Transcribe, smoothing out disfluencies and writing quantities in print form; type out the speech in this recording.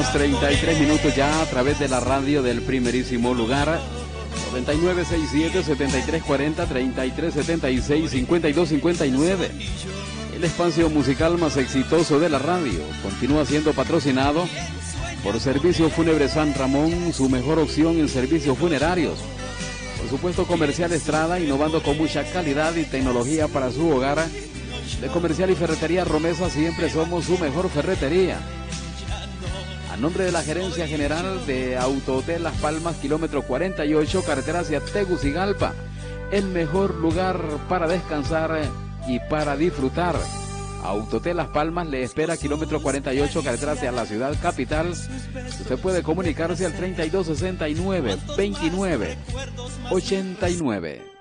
6:33 minutos ya a través de la radio del primerísimo lugar. 9967-7340-3376-5259. El espacio musical más exitoso de la radio continúa siendo patrocinado por Servicios Fúnebres San Ramón, su mejor opción en servicios funerarios. Por supuesto, Comercial Estrada, innovando con mucha calidad y tecnología para su hogar. De Comercial y Ferretería Romesa, siempre somos su mejor ferretería. A nombre de la Gerencia General de Autohotel Las Palmas, kilómetro 48, carretera hacia Tegucigalpa, el mejor lugar para descansar y para disfrutar. Autohotel Las Palmas le espera, kilómetro 48, carretera hacia la ciudad capital. Usted puede comunicarse al 3269-2989.